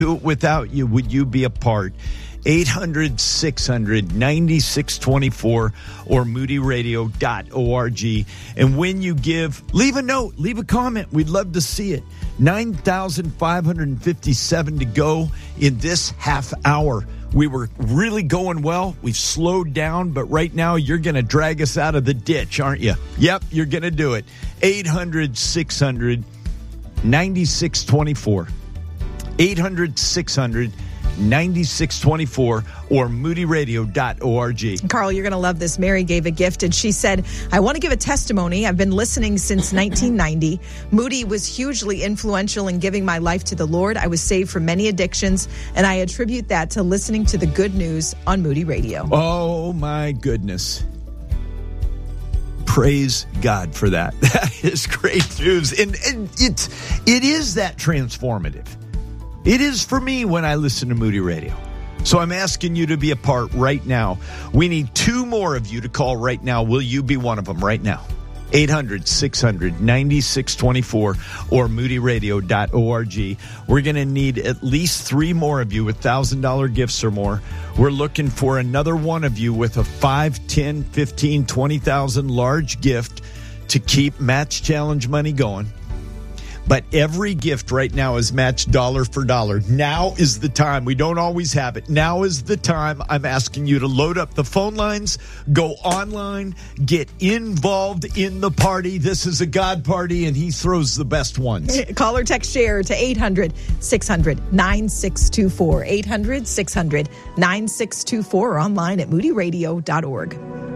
without you, would you be a part? 800-600-9624 or moodyradio.org. And when you give, leave a note, leave a comment. We'd love to see it. 9,557 to go in this half hour. We were really going well. We've slowed down, but right now you're going to drag us out of the ditch, aren't you? Yep, you're going to do it. 800-600-9624. 800-600-9624 or moodyradio.org. Carl, you're going to love this. Mary gave a gift, and she said, I want to give a testimony. I've been listening since 1990. Moody was hugely influential in giving my life to the Lord. I was saved from many addictions, and I attribute that to listening to the good news on Moody Radio. Oh, my goodness. Praise God for that. That is great news. And it is that transformative. It is for me when I listen to Moody Radio. So I'm asking you to be a part right now. We need 2 more of you to call right now. Will you be one of them right now? 800-600-9624 or moodyradio.org. We're going to need at least 3 more of you with $1,000 gifts or more. We're looking for another one of you with a 5, 10, 15, 20,000 large gift to keep Match Challenge money going. But every gift right now is matched dollar for dollar. Now is the time. We don't always have it. Now is the time. I'm asking you to load up the phone lines, go online, get involved in the party. This is a God party, and he throws the best ones. Call or text share to 800-600-9624. 800-600-9624 or online at moodyradio.org.